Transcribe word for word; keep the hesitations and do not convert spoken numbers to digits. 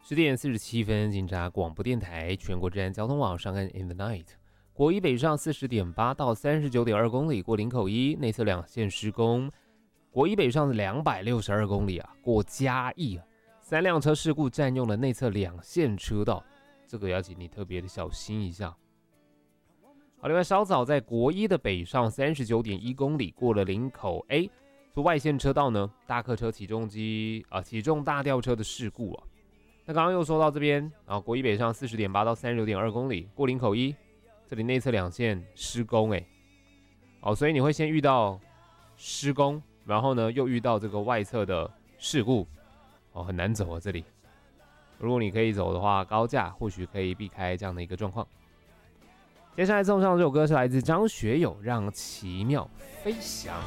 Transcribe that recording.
十点四十七分，警察广播电台全国治安交通网上岸 In the Night， 国一北上四十点八到三十九点二公里过林口一，内侧两线施工。国一北上是两百六十二公里啊，过嘉义啊，三辆车事故占用了内侧两线车道，这个要请你特别的小心一下。好，另外稍早在国一的北上三十九点一公里过了林口 A， 说外线车道呢，大客车起重机啊起重大吊车的事故啊。那刚刚又说到这边啊，国一北上四十点八到三十九点二公里过林口一，这里内侧两线施工哎，好，所以你会先遇到施工，然后呢又遇到这个外侧的事故，哦，很难走啊这里。如果你可以走的话，高架或许可以避开这样的一个状况。接下来送上这首歌是来自张学友，《让奇妙飞翔》。